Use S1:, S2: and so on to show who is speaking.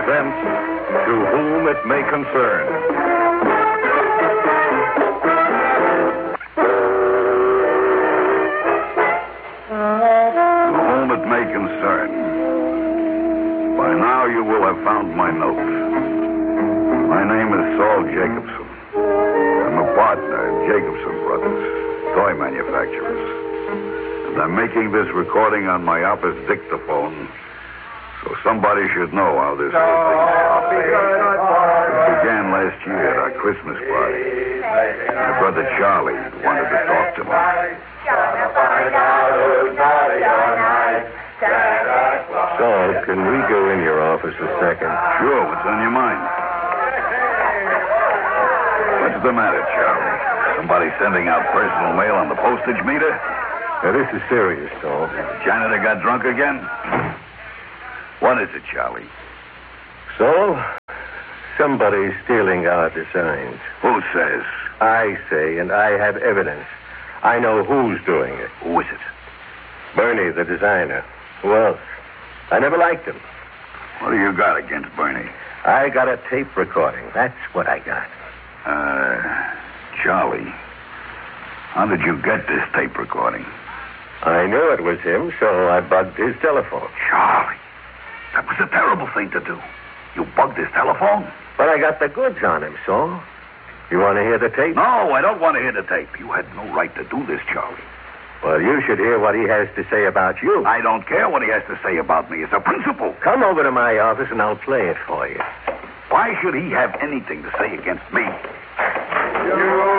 S1: presents To Whom It May Concern. To whom it may concern. By now you will have found my note. My name is Saul Jacobson. I'm a partner in Jacobson Brothers, toy manufacturers. And I'm making this recording on my office dictaphone, so somebody should know how this whole thing started. It began last year at our Christmas party. My brother Charlie wanted to talk to me.
S2: Saul, can we go in your office a second?
S1: Sure, what's on your mind? What's the matter, Charlie? Somebody sending out personal mail on the postage meter?
S2: Now, this is serious, Saul.
S1: Janitor got drunk again? What is it, Charlie?
S2: Saul, somebody's stealing our designs.
S1: Who says?
S2: I say, and I have evidence. I know who's doing it.
S1: Who is it?
S2: Bernie, the designer. Who else? I never liked him.
S1: What do you got against Bernie?
S2: I got a tape recording. That's what I got.
S1: Charlie, how did you get this tape recording?
S2: I knew it was him, so I bugged his telephone.
S1: Charlie, that was a terrible thing to do. You bugged his telephone?
S2: But I got the goods on him, Saul. You want to hear the tape?
S1: No, I don't want to hear the tape. You had no right to do this, Charlie.
S2: Well, you should hear what he has to say about you.
S1: I don't care what he has to say about me. It's a principle.
S2: Come over to my office and I'll play it for you.
S1: Why should he have anything to say against me?
S3: You